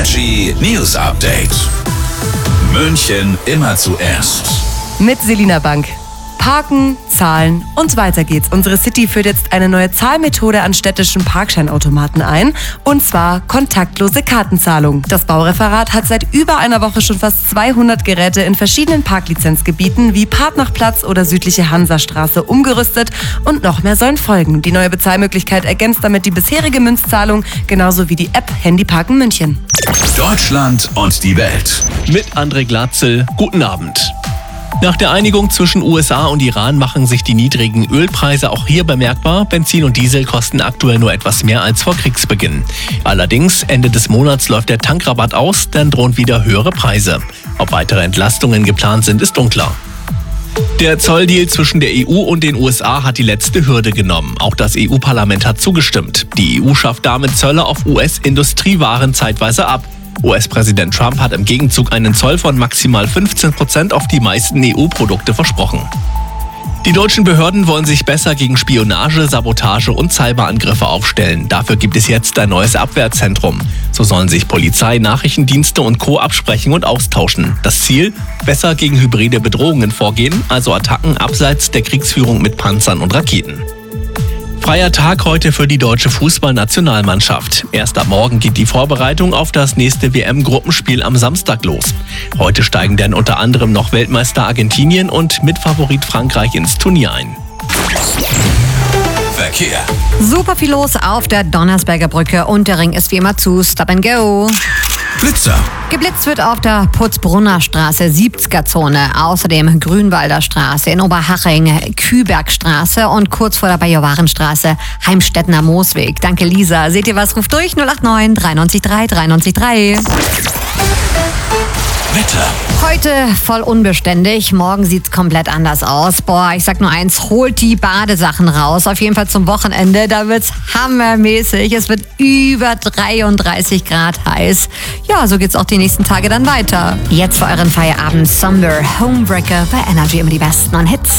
Energy News Update. München immer zuerst. Mit Selina Bank. Parken, zahlen und weiter geht's. Unsere City führt jetzt eine neue Zahlmethode an städtischen Parkscheinautomaten ein, und zwar kontaktlose Kartenzahlung. Das Baureferat hat seit über einer Woche schon fast 200 Geräte in verschiedenen Parklizenzgebieten wie Partnachplatz oder südliche Hansastraße umgerüstet, und noch mehr sollen folgen. Die neue Bezahlmöglichkeit ergänzt damit die bisherige Münzzahlung, genauso wie die App Handyparken München. Deutschland und die Welt. Mit André Glatzel, guten Abend. Nach der Einigung zwischen USA und Iran machen sich die niedrigen Ölpreise auch hier bemerkbar. Benzin und Diesel kosten aktuell nur etwas mehr als vor Kriegsbeginn. Allerdings, Ende des Monats läuft der Tankrabatt aus, dann drohen wieder höhere Preise. Ob weitere Entlastungen geplant sind, ist unklar. Der Zolldeal zwischen der EU und den USA hat die letzte Hürde genommen. Auch das EU-Parlament hat zugestimmt. Die EU schafft damit Zölle auf US-Industriewaren zeitweise ab. US-Präsident Trump hat im Gegenzug einen Zoll von maximal 15% auf die meisten EU-Produkte versprochen. Die deutschen Behörden wollen sich besser gegen Spionage, Sabotage und Cyberangriffe aufstellen. Dafür gibt es jetzt ein neues Abwehrzentrum. So sollen sich Polizei, Nachrichtendienste und Co. absprechen und austauschen. Das Ziel? Besser gegen hybride Bedrohungen vorgehen, also Attacken abseits der Kriegsführung mit Panzern und Raketen. Freier Tag heute für die deutsche Fußballnationalmannschaft. Erst ab morgen geht die Vorbereitung auf das nächste WM-Gruppenspiel am Samstag los. Heute steigen dann unter anderem noch Weltmeister Argentinien und Mitfavorit Frankreich ins Turnier ein. Verkehr. Super viel los auf der Donnersberger Brücke und der Ring ist wie immer zu. Stop and go. Blitzer. Geblitzt wird auf der Putzbrunner Straße, 70er-Zone. Außerdem Grünwalder Straße in Oberhaching, Kübergstraße und kurz vor der Bajowarenstraße, Heimstettener Moosweg. Danke, Lisa. Seht ihr was? Ruft durch 089 93 3 93 3. Wetter. Heute voll unbeständig, morgen sieht's komplett anders aus. Boah, ich sag nur eins, holt die Badesachen raus. Auf jeden Fall zum Wochenende, da wird's hammermäßig. Es wird über 33 Grad heiß. Ja, so geht's auch die nächsten Tage dann weiter. Jetzt für euren Feierabend Somber Homebreaker bei Energy immer die besten Hits.